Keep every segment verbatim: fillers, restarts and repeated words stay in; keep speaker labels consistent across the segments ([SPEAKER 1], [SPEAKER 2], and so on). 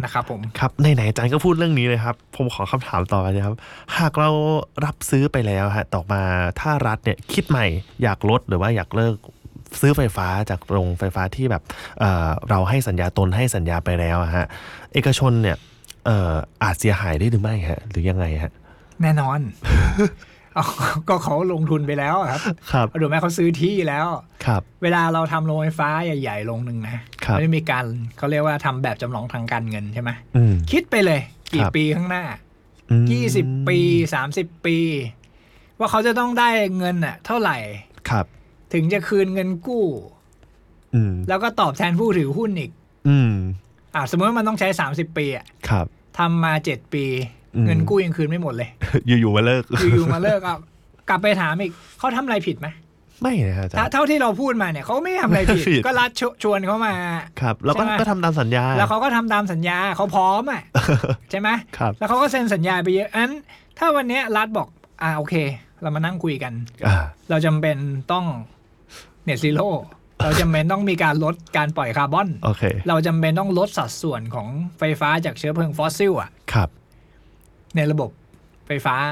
[SPEAKER 1] นะครับผม
[SPEAKER 2] ครับไหนๆอาจารย์ก็พูดเรื่องนี้เลยครับผมขอคำถามต่อไปเลยครับหากเรารับซื้อไปแล้วฮะต่อมาถ้ารัฐเนี่ยคิดใหม่อยากลดหรือว่าอยากเลิกซื้อไฟฟ้าจากโรงไฟฟ้าที่แบบเอ่อเราให้สัญญาตนให้สัญญาไปแล้วฮะเอกชนเนี่ยเอ่ออาจเสียหายได้หรือไม่ฮะหรือยังไงฮะ
[SPEAKER 1] แน่นอน ก็เขาลงทุนไปแล้วครับ
[SPEAKER 2] ครับ
[SPEAKER 1] ดูไหมเขาซื้อที่แล้ว
[SPEAKER 2] ครับ
[SPEAKER 1] เวลาเราทำโรงไฟฟ้าใหญ่ๆลงหนึ่งนะไม่ได้มีการเขาเรียกว่าทำแบบจำลองทางการเงินใช่ไหมคิดไปเลยกี่ปีข้างหน้ายี่สิบปีสามสิบปีว่าเขาจะต้องได้เงินอ่ะเท่าไหร่
[SPEAKER 2] ครับ
[SPEAKER 1] ถึงจะคืนเงินกู้แล้วก็ตอบแทนผู้ถือหุ้นอีกอ่าสมมติว่ามันต้องใช้สามสิบปีอ่ะทำมาเจ็ดปีเงินกู้ยังคืนไม่หมดเลย
[SPEAKER 2] อยู่ๆมาเลิก
[SPEAKER 1] อยู่ๆมาเลิกอ่ะกลับไปถามอีกเขาทำอะไรผิดไหม
[SPEAKER 2] ไม่นะครับอาจารย์
[SPEAKER 1] เท่าที่เราพูดมาเนี่ยเขาไม่ทำอะไรผิดก็รัฐชวนเขามา
[SPEAKER 2] ครับแล้วก็ทำตามสัญญา
[SPEAKER 1] แล้วเขาก็ทำตามสัญญาเขาพร้อมอ่ะใช่ไหม
[SPEAKER 2] ครับ
[SPEAKER 1] แล้วเขาก็เซ็นสัญญาไปเยอะอันถ้าวันนี้รัฐบอกอ่าโอเคเรามานั่งคุยกันเราจำเป็นต้องเน็ตซีโร่เราจำเป็นต้องมีการลดการปล่อยคาร์บอนเราจำเป็นต้องลดสัดส่วนของไฟฟ้าจากเชื้อเพลิงฟอสซิลอ่ะ
[SPEAKER 2] ครับ
[SPEAKER 1] ในระบบไฟฟ้า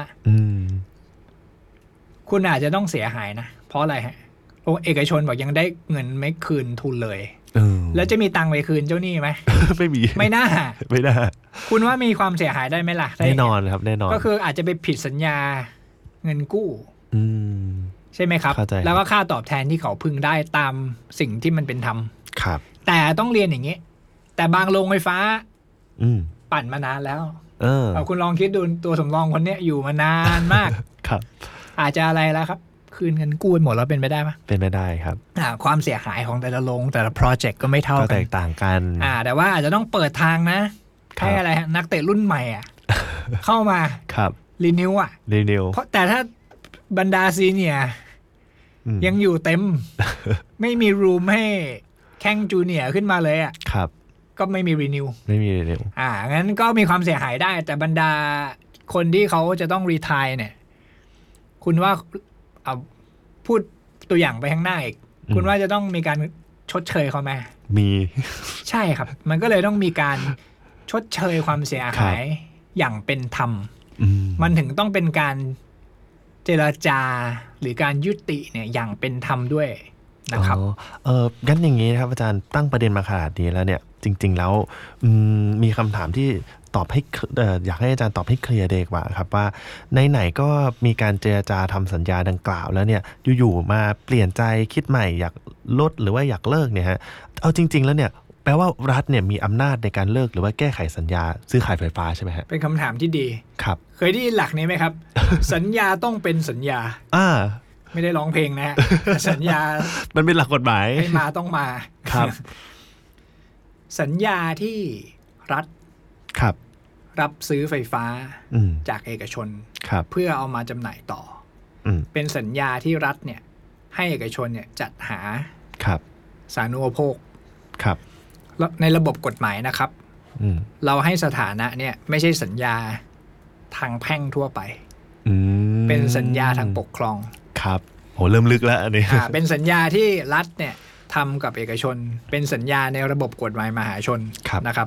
[SPEAKER 1] คุณอาจจะต้องเสียหายนะเพราะอะไรฮะโอ้เอกชนบอกยังได้เงินไม่คืนทุนเลยแล้วจะมีตังค์ไปคืนเจ้าหนี้ไหม
[SPEAKER 2] ไม่มี
[SPEAKER 1] ไม่น่า
[SPEAKER 2] ไม่น่า
[SPEAKER 1] คุณว่ามีความเสียหายได้ไหมล่ะ
[SPEAKER 2] แน่นอนครับแน่นอน
[SPEAKER 1] ก็คืออาจจะไปผิดสัญญาเงินกู้ใช่ไหมครับแล้วก็ค่าตอบแทนที่เขาพึงได้ตามสิ่งที่มันเป็นธรรม
[SPEAKER 2] ครับ
[SPEAKER 1] แต่ต้องเรียนอย่างนี้แต่บางโรงไฟฟ้าปั่นมานานแล้ว
[SPEAKER 2] เออ
[SPEAKER 1] เอาคุณลองคิดดูตัวสำรองคนนี้อยู่มานานมาก
[SPEAKER 2] ครับ
[SPEAKER 1] อาจจะอะไรแล้วครับคืนเงินกู้หมดแล้วเป็นไปได้ไหม
[SPEAKER 2] เป็นไปได้ครับ
[SPEAKER 1] อ่าความเสียหายของแต่ละโรงแต่ละโปรเจกต์ก็ไม่เท่ากัน
[SPEAKER 2] ก็แตกต่างกัน
[SPEAKER 1] อ่าแต่ว่าอาจจะต้องเปิดทางนะให้อะไรฮะนักเตะรุ่นใหม่อ่ะ เข้ามา
[SPEAKER 2] ครับ
[SPEAKER 1] รีนิวอ่ะ
[SPEAKER 2] รีนิว
[SPEAKER 1] เพราะแต่ถ้าบรรดาซีเนียยังอยู่เต็ม ไม่มีรูมให้แข้งจูเนียร์ขึ้นมาเลยอ่ะ
[SPEAKER 2] ครับ
[SPEAKER 1] ก็ไม่มีรีนิว
[SPEAKER 2] ไม่มีรีนิว
[SPEAKER 1] อ่างั้นก็มีความเสียหายได้แต่บรรดาคนที่เขาจะต้องรีไทร์เนี่ยคุณว่าเอาพูดตัวอย่างไปข้างหน้าอีกคุณว่าจะต้องมีการชดเชยเขาไหม
[SPEAKER 2] มี
[SPEAKER 1] ใช่ครับมันก็เลยต้องมีการชดเชยความเสียหายอย่างเป็นธรรมมันถึงต้องเป็นการเจรจาหรือการยุติเนี่ยอย่างเป็นธรรมด้วยนะครับ
[SPEAKER 2] เอองั้นอย่างนี้นะครับอาจารย์ตั้งประเด็นมาขนาดนี้แล้วเนี่ยจริงๆแล้วมีคำถามที่ตอบให้อยากให้อาจารย์ตอบให้เคลียร์เด็กว่าครับว่าไหนๆก็มีการเจรจาทำสัญญาดังกล่าวแล้วเนี่ยอยู่ๆมาเปลี่ยนใจคิดใหม่อยากลดหรือว่าอยากเลิกเนี่ยฮะเอาจริงๆแล้วเนี่ยแปลว่ารัฐเนี่ยมีอำนาจในการเลิกหรือว่าแก้ไขสัญญาซื้อขายไฟฟ้าใช่ไหมฮะ
[SPEAKER 1] เป็นคำถามที่ดี
[SPEAKER 2] ครับ
[SPEAKER 1] เคยได้ยินหลักนี้ไหมครับ สัญญาต้องเป็นสัญญา
[SPEAKER 2] อ่า
[SPEAKER 1] ไม่ได้ร้องเพลงนะฮะสัญญา
[SPEAKER 2] มันเป็นหลักกฎหมาย
[SPEAKER 1] ให้มาต้องมา
[SPEAKER 2] ครับ
[SPEAKER 1] สัญญาที่รัฐ
[SPEAKER 2] ครับ
[SPEAKER 1] รับซื้อไฟฟ้าจากเอกชนเพื่อเอามาจำหน่ายต่อเป็นสัญญาที่รัฐเนี่ยให้เอกชนเนี่ยจัดหาสาธารณูปโภคในระบบกฎหมายนะครับเราให้สถานะเนี่ยไม่ใช่สัญญาทางแพ่งทั่วไปเป็นสัญญาทางปกครอง
[SPEAKER 2] ครับโหเริ่มลึกแล้วอันนี้
[SPEAKER 1] เป็นสัญญาที่รัฐเนี่ยทำกับเอกชนเป็นสัญญาในระบบกฎหมายมหาชนนะครับ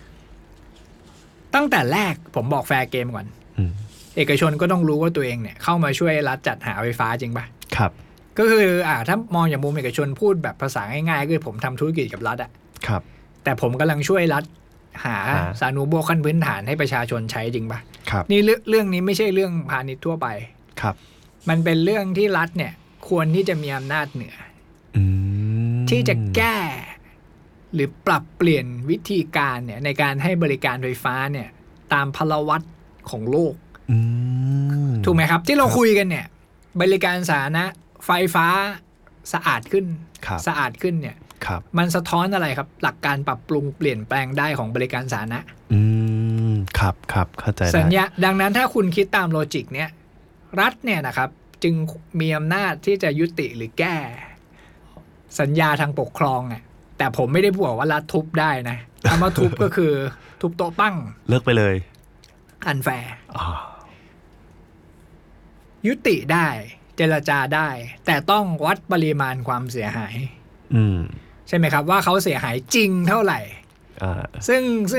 [SPEAKER 1] ตั้งแต่แรกผมบอกแฟร์เกมก่อนเอกชนก็ต้องรู้ว่าตัวเองเนี่ยเข้ามาช่วยรัฐจัดหาไฟฟ้าจริงป่ะ
[SPEAKER 2] ครับ
[SPEAKER 1] ก็คืออ่าถ้ามองอย่างมุมเอกชนพูดแบบภาษาง่ายๆคือผมทำธุรกิจกับรัฐอะ
[SPEAKER 2] ครับ
[SPEAKER 1] แต่ผมกำลังช่วยรัฐหาสาธารณูปโภคขั้นพื้นฐานให้ประชาชนใช้จริงป่ะ
[SPEAKER 2] ครับ
[SPEAKER 1] นี่เรื่องนี้ไม่ใช่เรื่องพาณิชย์ทั่วไป
[SPEAKER 2] ครับ
[SPEAKER 1] มันเป็นเรื่องที่รัฐเนี่ยควรที่จะมีอำนาจเหนือที่จะแก้หรือปรับเปลี่ยนวิธีการเนี่ยในการให้บริการไฟฟ้าเนี่ยตามพลวัตของโลกถูกไหมครับที่เราคุยกันเนี่ยบริการสาธารณะไฟฟ้าสะอาดขึ้นสะอาดขึ้นเนี่ยมันสะท้อนอะไรครับหลักการปรับปรุงเปลี่ยนแปลงได้ของบริการสาธารณะ
[SPEAKER 2] อืมครับครับเข้าใจ
[SPEAKER 1] สัญญาดังนั้นถ้าคุณคิดตามโลจิกเนี่ยรัฐเนี่ยนะครับจึงมีอำนาจที่จะยุติหรือแก้สัญญาทางปกครองอ่ะแต่ผมไม่ได้บอกว่ารัฐทุบได้นะถ้ามาทุบก็คือทุบโต๊ะปั้ง
[SPEAKER 2] เลิกไปเลย
[SPEAKER 1] อันแฟร์ยุติได้เจรจาได้แต่ต้องวัดปริมาณความเสียหายใช่ไหมครับว่าเขาเสียหายจริงเท่าไหร่ซึ่ง